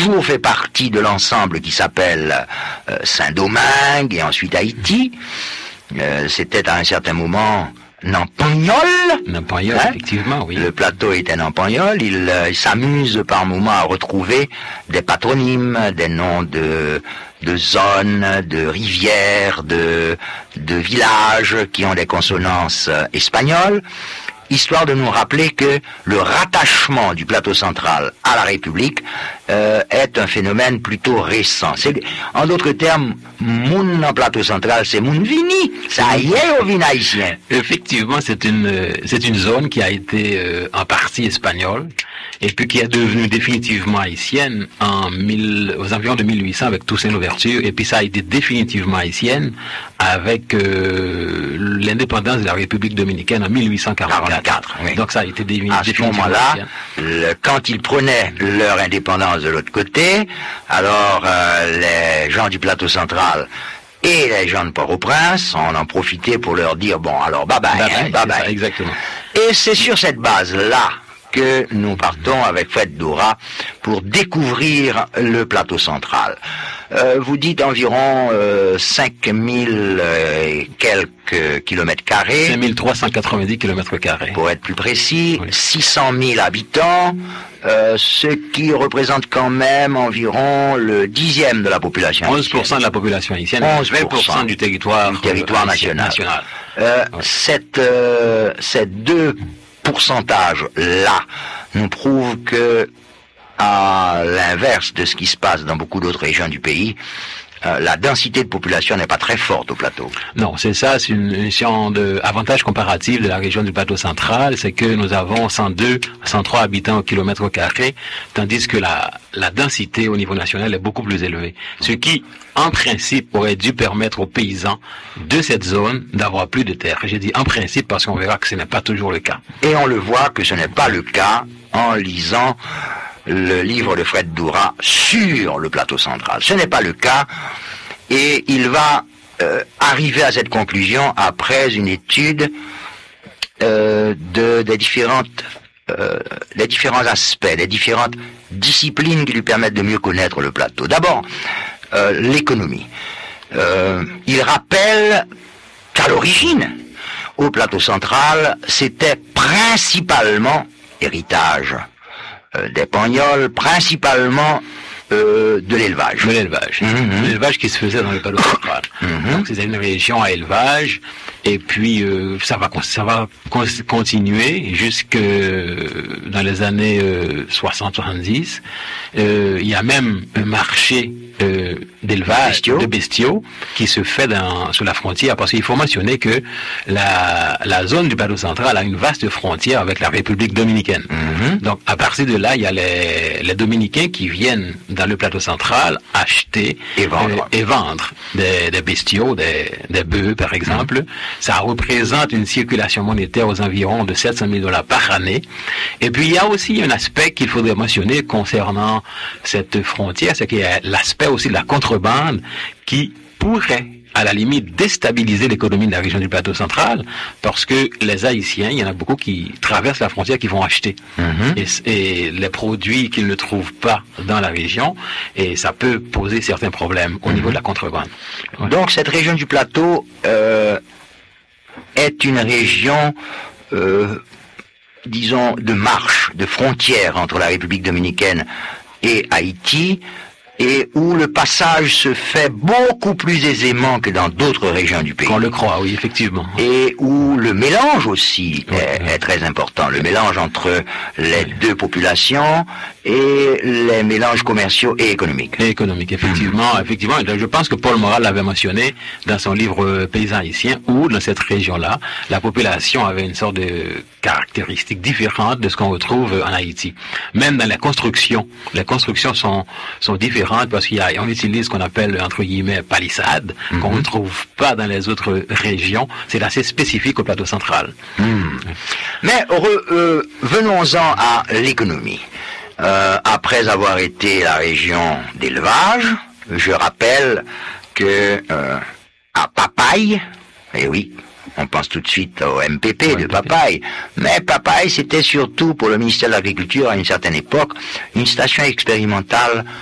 toujours fait partie de l'ensemble qui s'appelle Saint-Domingue et ensuite Haïti. C'était à un certain moment Nampagnol. Nampagnol, effectivement, oui. Le plateau était Nampagnol. Il s'amuse par moments à retrouver des patronymes, des noms de zones, de rivières, de villages qui ont des consonances espagnoles, histoire de nous rappeler que le rattachement du plateau central à la République est un phénomène plutôt récent. En d'autres termes, moun en plateau central, c'est moun vini. Ça y est au vin haïtien. Effectivement, c'est une zone qui a été en partie espagnole et puis qui est devenue définitivement haïtienne aux environs de 1800 avec Toussaint Louverture, et puis ça a été définitivement haïtienne avec l'indépendance de la République dominicaine en 1844. Oui. Donc ça a été à ce moment-là, quand ils prenaient leur indépendance de l'autre côté, alors les gens du plateau central et les gens de Port-au-Prince, on en profitait pour leur dire bon alors bye bye. Ça, exactement. Et c'est sur cette base-là que nous partons avec Fred Doura pour découvrir le plateau central. Vous dites environ 5000 et quelques kilomètres carrés. 5390 kilomètres carrés. Pour être plus précis, oui. 600 000 habitants, ce qui représente quand même environ le 10e de la population 11% de la population haïtienne, 20% du territoire national. Ces deux pourcentages-là nous prouvent que, à l'inverse de ce qui se passe dans beaucoup d'autres régions du pays, la densité de population n'est pas très forte au plateau. Non, c'est ça, c'est une sorte d'avantage comparatif de la région du plateau central, c'est que nous avons 103 habitants au kilomètre carré, tandis que la densité au niveau national est beaucoup plus élevée. Ce qui, en principe, aurait dû permettre aux paysans de cette zone d'avoir plus de terres. J'ai dit en principe parce qu'on verra que ce n'est pas toujours le cas. Et on le voit que ce n'est pas le cas en lisant le livre de Fred Doura sur le plateau central. Ce n'est pas le cas, et il va arriver à cette conclusion après une étude des différents aspects, des différentes disciplines qui lui permettent de mieux connaître le plateau. D'abord, l'économie. Il rappelle qu'à l'origine, au plateau central, c'était principalement héritage des Pagnols, principalement de l'élevage. De l'élevage. Mm-hmm. L'élevage qui se faisait dans le plateau central. Mm-hmm. Donc c'était une région à élevage, et puis ça va continuer jusque dans les années 60-70. Il y a même un marché d'élevage de bestiaux qui se fait sur la frontière, parce qu'il faut mentionner que la zone du plateau central a une vaste frontière avec la République dominicaine. Mm-hmm. Donc à partir de là, il y a les Dominicains qui viennent dans le plateau central acheter et vendre des bestiaux, des bœufs par exemple. Mm-hmm. Ça représente une circulation monétaire aux environs de $700,000 par année. Et puis il y a aussi un aspect qu'il faudrait mentionner concernant cette frontière, c'est qu'il y a l'aspect aussi de la contrebande qui pourrait à la limite déstabiliser l'économie de la région du plateau central, parce que les Haïtiens, il y en a beaucoup qui traversent la frontière, qui vont acheter et les produits qu'ils ne trouvent pas dans la région, et ça peut poser certains problèmes au niveau de la contrebande. Ouais. Donc cette région du plateau est une région disons de marche, de frontière entre la République dominicaine et Haïti, et où le passage se fait beaucoup plus aisément que dans d'autres régions du pays. On le croit, oui, effectivement. Et où le mélange aussi est très important. Le mélange entre les deux populations et les mélanges commerciaux et économiques. Et économiques, effectivement. Effectivement, je pense que Paul Morale l'avait mentionné dans son livre Paysans haïtiens, où dans cette région-là, la population avait une sorte de caractéristiques différentes de ce qu'on retrouve en Haïti. Même dans les constructions sont différentes, parce qu'on utilise ce qu'on appelle, entre guillemets, palissade, qu'on ne retrouve pas dans les autres régions. C'est assez spécifique au plateau central. Mais venons-en à l'économie. Après avoir été la région d'élevage, je rappelle que à Papaye, et oui, on pense tout de suite au MPP de Papaye, mais Papaye c'était surtout pour le ministère de l'Agriculture à une certaine époque une station expérimentale